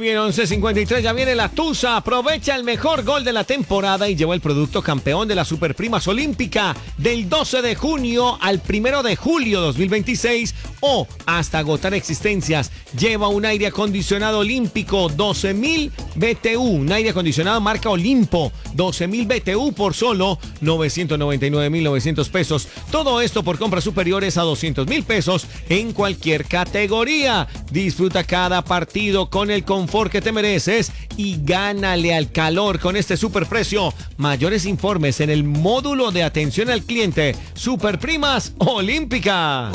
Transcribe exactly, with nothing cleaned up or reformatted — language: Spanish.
bien, once cincuenta y tres, ya viene la Tusa. Aprovecha el mejor gol de la temporada y lleva el producto campeón de la Superprimas Olímpica del doce de junio al primero de julio dos mil veintiséis o hasta agotar existencias. Lleva un aire acondicionado olímpico doce mil B T U, un aire acondicionado marca Olimpo, doce mil B T U por solo novecientos noventa y nueve mil novecientos pesos. Todo esto por compras superiores a doscientos mil pesos en cualquier categoría. Disfruta cada partido con el confort que te mereces y gánale al calor con este superprecio. Mayores informes en el módulo de atención al cliente Superprimas Olímpica.